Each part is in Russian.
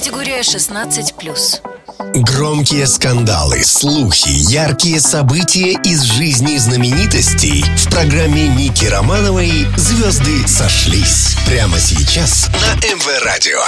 Категория 16+. Громкие скандалы, слухи, яркие события из жизни знаменитостей в программе Ники Романовой «Звезды сошлись». Прямо сейчас на МВ Радио.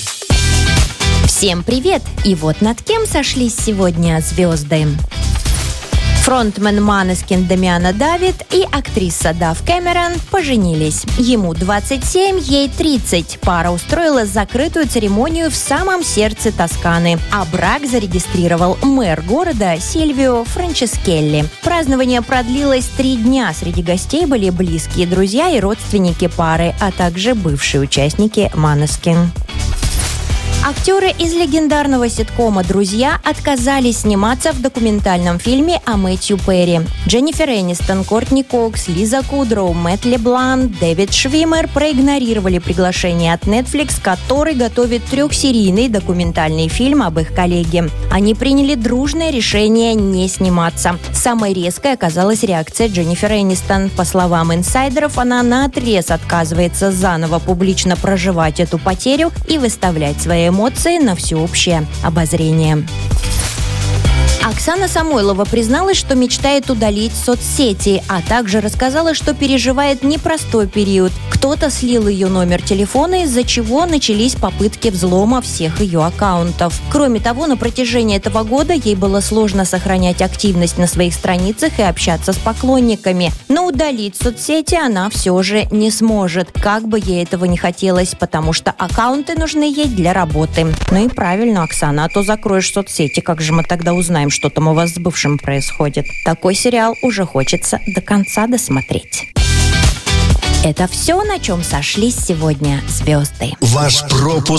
Всем привет! И вот над кем сошлись сегодня звезды. Фронтмен Måneskin Дамиано Давид и актриса Дав Кэмерон поженились. Ему 27, ей 30. Пара устроила закрытую церемонию в самом сердце Тосканы, а брак зарегистрировал мэр города Сильвио Франческелли. Празднование продлилось 3 дня. Среди гостей были близкие друзья и родственники пары, а также бывшие участники Måneskin. Актеры из легендарного ситкома «Друзья» отказались сниматься в документальном фильме о Мэтью Перри. Дженнифер Энистон, Кортни Кокс, Лиза Кудроу, Мэтт Леблан, Дэвид Швиммер проигнорировали приглашение от Netflix, который готовит 3-серийный документальный фильм об их коллеге. Они приняли дружное решение не сниматься. Самой резкой оказалась реакция Дженнифер Энистон. По словам инсайдеров, она наотрез отказывается заново публично проживать эту потерю и выставлять свои эмоции на всеобщее обозрение. Оксана Самойлова призналась, что мечтает удалить соцсети, а также рассказала, что переживает непростой период. Кто-то слил ее номер телефона, из-за чего начались попытки взлома всех ее аккаунтов. Кроме того, на протяжении этого года ей было сложно сохранять активность на своих страницах и общаться с поклонниками. Но удалить соцсети она все же не сможет, как бы ей этого не хотелось, потому что аккаунты нужны ей для работы. Ну и правильно, Оксана, а то закроешь соцсети, как же мы тогда узнаем, что там у вас с бывшим происходит. Такой сериал уже хочется до конца досмотреть. Это все, на чем сошлись сегодня звезды. Ваш пропуск